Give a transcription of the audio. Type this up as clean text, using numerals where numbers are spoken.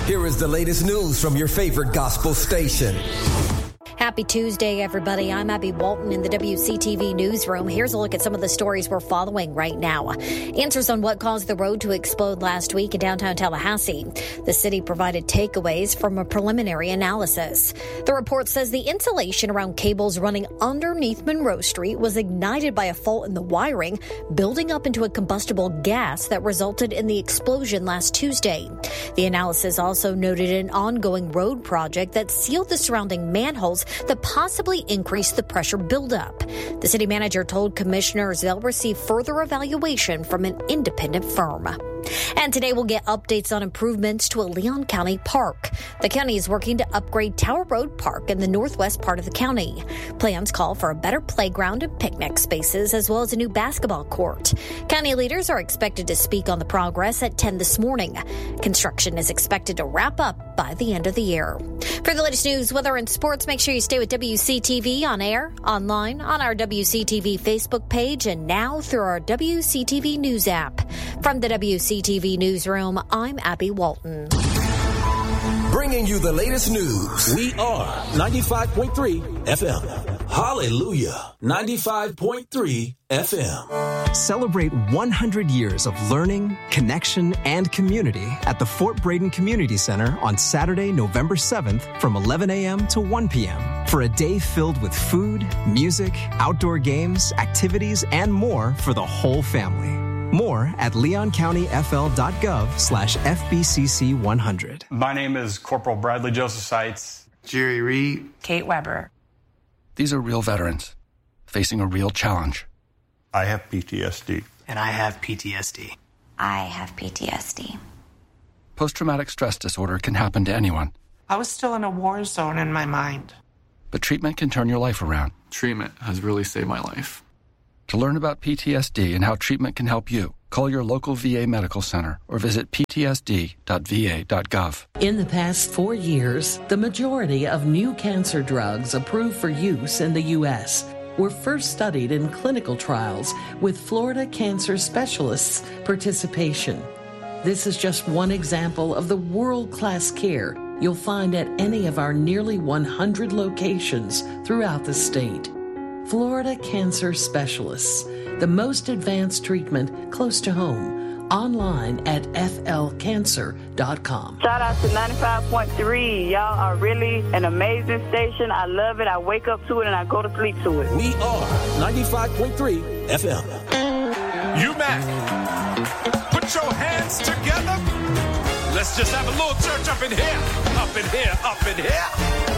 Here is the latest news from your favorite gospel station. Happy Tuesday, everybody. I'm Abby Walton in the WCTV newsroom. Here's a look at some of the stories we're following right now. Answers on what caused the road to explode last week in downtown Tallahassee. The city provided takeaways from a preliminary analysis. The report says the insulation around cables running underneath Monroe Street was ignited by a fault in the wiring, building up into a combustible gas that resulted in the explosion last Tuesday. The analysis also noted an ongoing road project that sealed the surrounding manholes that possibly increased the pressure buildup. The city manager told commissioners they'll receive further evaluation from an independent firm. And today we'll get updates on improvements to a Leon County park. The county is working to upgrade Tower Road Park in the northwest part of the county. Plans call for a better playground and picnic spaces, as well as a new basketball court. County leaders are expected to speak on the progress at 10 this morning. Construction is expected to wrap up by the end of the year. For the latest news, weather, and sports, make sure you stay with WCTV on air, online, on our WCTV Facebook page, and now through our WCTV News app. From the WCTV Newsroom, I'm Abby Walton. Bringing you the latest news. We are 95.3 FM. Hallelujah. 95.3 FM. Celebrate 100 years of learning, connection, and community at the Fort Braden Community Center on Saturday, November 7th from 11 a.m. to 1 p.m. for a day filled with food, music, outdoor games, activities, and more for the whole family. More at leoncountyfl.gov/FBCC100. My name is Corporal Bradley Joseph Seitz. Jerry Reed. Kate Weber. These are real veterans facing a real challenge. I have PTSD. And I have PTSD. I have PTSD. Post-traumatic stress disorder can happen to anyone. I was still in a war zone in my mind. But treatment can turn your life around. Treatment has really saved my life. To learn about PTSD and how treatment can help you, call your local VA medical center or visit ptsd.va.gov. In the past 4 years, the majority of new cancer drugs approved for use in the U.S. were first studied in clinical trials with Florida Cancer Specialists' participation. This is just one example of the world-class care you'll find at any of our nearly 100 locations throughout the state. Florida Cancer Specialists, the most advanced treatment close to home. Online at flcancer.com. Shout out to 95.3. Y'all are really an amazing station. I love it. I wake up to it and I go to sleep to it. We are 95.3 FM. UMac, put your hands together. Let's just have a little church up in here, up in here, up in here.